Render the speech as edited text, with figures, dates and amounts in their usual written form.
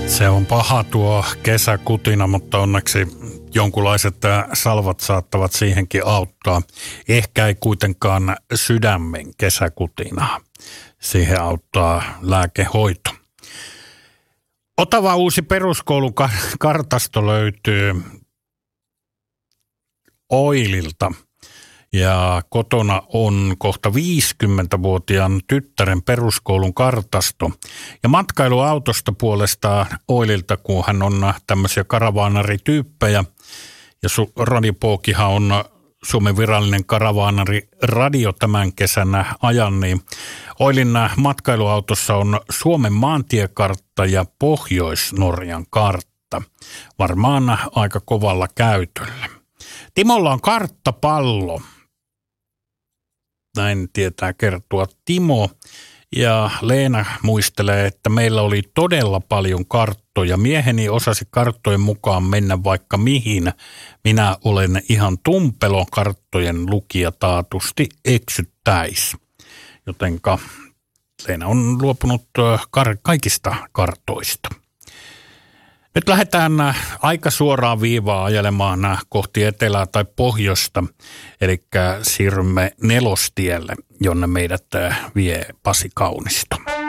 Se on paha tuo kesäkutina, mutta onneksi jonkunlaiset salvat saattavat siihenkin auttaa. Ehkä ei kuitenkaan sydämen kesäkutinaa. Siihen auttaa lääkehoito. Otava uusi peruskoulun kartasto löytyy Oililta. Ja kotona on kohta 50-vuotiaan tyttären peruskoulun kartasto. Ja matkailuautosta puolestaan Oililta, kun hän on tämmöisiä karavaanarityyppejä. Ja Radipookihan on Suomen virallinen karavaanariradio tämän kesänä ajan. Niin Oilin matkailuautossa on Suomen maantiekartta ja Pohjois-Norjan kartta. Varmaan aika kovalla käytöllä. Timolla on karttapallo. Näin tietää kertoa Timo. Ja Leena muistelee, että meillä oli todella paljon karttoja. Mieheni osasi karttojen mukaan mennä vaikka mihin. Minä olen ihan tumpelo karttojen lukija taatusti eksyttäis. Jotenka Leena on luopunut kaikista kartoista. Nyt lähdetään aika suoraan viivaa ajelemaan kohti etelää tai pohjoista, eli siirrymme Nelostielle, jonne meidät vie Pasi Kaunisto.